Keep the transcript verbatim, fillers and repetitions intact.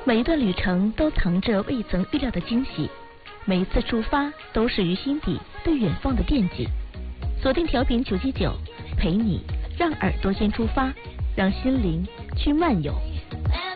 每一段旅程都藏着未曾预料的惊喜，每一次出发都是于心底对远方的惦记。锁定调频九七九，陪你让耳朵先出发，让心灵去漫游。